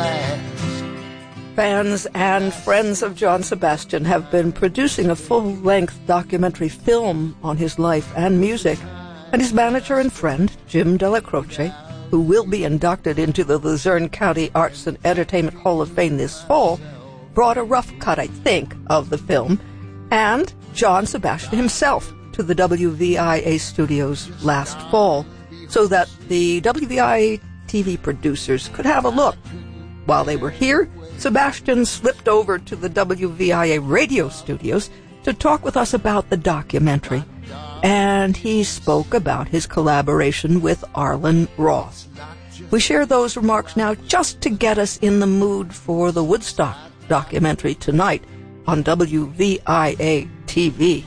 last. Fans and friends of John Sebastian have been producing a full-length documentary film on his life and music, and his manager and friend, Jim Della Croce, who will be inducted into the Luzerne County Arts and Entertainment Hall of Fame this fall, brought a rough cut, I think, of the film, and John Sebastian himself to the WVIA studios last fall, so that the WVIA TV producers could have a look. While they were here, Sebastian slipped over to the WVIA radio studios to talk with us about the documentary, and he spoke about his collaboration with Arlen Roth. We share those remarks now just to get us in the mood for the Woodstock documentary tonight on WVIA TV.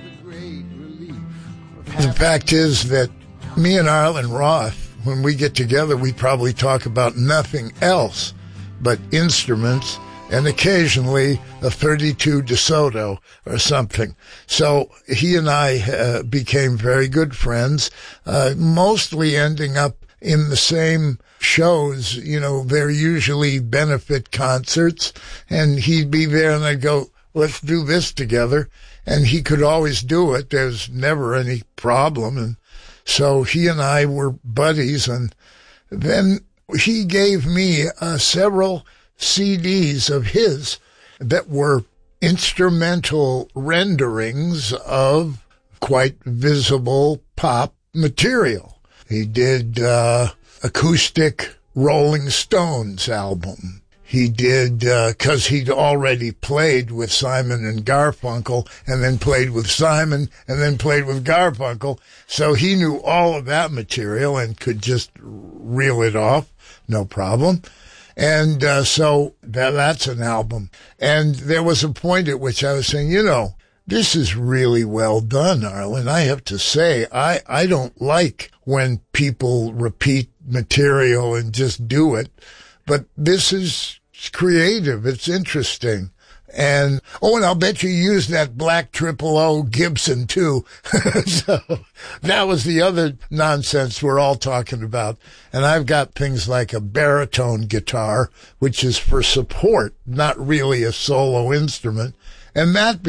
The fact is that me and Arlen Roth, when we get together, we probably talk about nothing else but instruments and occasionally a 32 DeSoto or something. So he and I became very good friends, mostly ending up in the same shows. You know, they're usually benefit concerts, and he'd be there and I'd go, let's do this together. And he could always do it. There's never any problem. And so he and I were buddies, and then he gave me several CDs of his that were instrumental renderings of quite visible pop material. He did acoustic Rolling Stones album. He did, because he'd already played with Simon and Garfunkel, and then played with Simon, and then played with Garfunkel. So he knew all of that material and could just reel it off, no problem. And so that's an album. And there was a point at which I was saying, you know, this is really well done, Arlen. I have to say, I don't like when people repeat material and just do it, but this is creative. It's interesting. And, and I'll bet you used that black 000 Gibson too. So that was the other nonsense we're all talking about. And I've got things like a baritone guitar, which is for support, not really a solo instrument. And that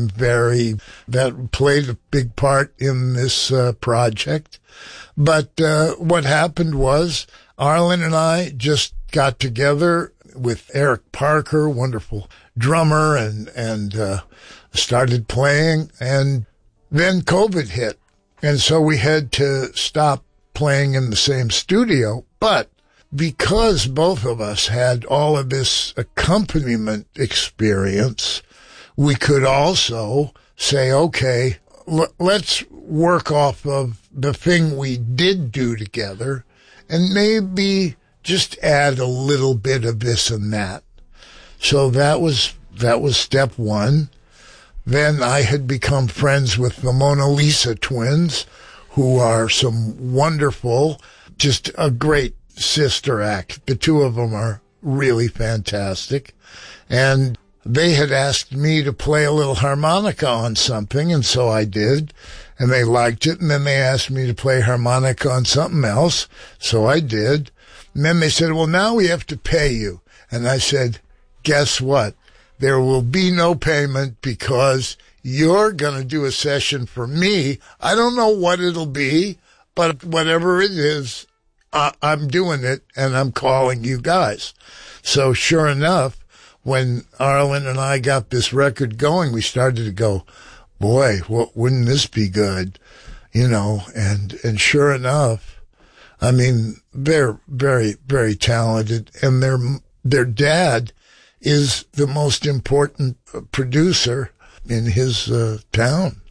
that played a big part in this project. But what happened was Arlen and I just got together with Eric Parker, wonderful drummer, and started playing. And then COVID hit. And so we had to stop playing in the same studio. But because both of us had all of this accompaniment experience, we could also say, okay, let's work off of the thing we did do together and maybe just add a little bit of this and that. So that was step one. Then I had become friends with the Mona Lisa twins, who are some wonderful, just a great sister act. The two of them are really fantastic. And they had asked me to play a little harmonica on something, and so I did. And they liked it, and then they asked me to play harmonica on something else, so I did. And then they said, well, now we have to pay you. And I said, guess what? There will be no payment because you're going to do a session for me. I don't know what it'll be, but whatever it is, I'm doing it, and I'm calling you guys. So sure enough, when Arlen and I got this record going, we started to go, boy, wouldn't this be good? You know, and sure enough, I mean, they're very, very talented, and their dad is the most important producer in his town.